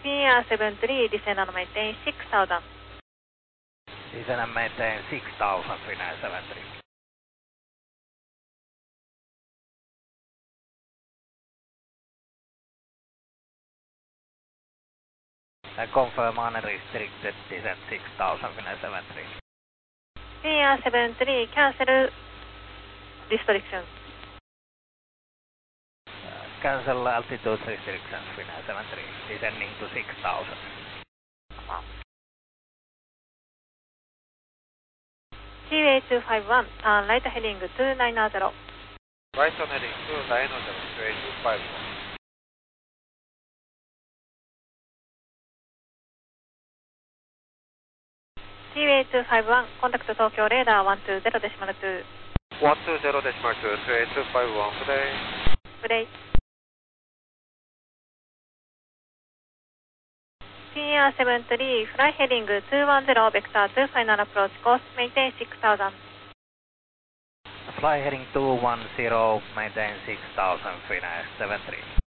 Senior 73, descend and maintain 6000. Descend and maintain 6000, Finnair 73. Confirm unrestricted descent 6000, Finnair 73. Senior 73, cancel restrictions. Cancel altitude restrictions, Finnair 73, descending to 6000. Seaway 251, turn right heading 290. Right on heading 290, Seaway 251. Seaway 251, contact Tokyo radar 120.2. 120.2, Seaway 251, good day. Good day. Senior 73, fly heading 210, vector 2 final approach, course maintain 6000. Fly heading 210, maintain 6000, Finnair 73.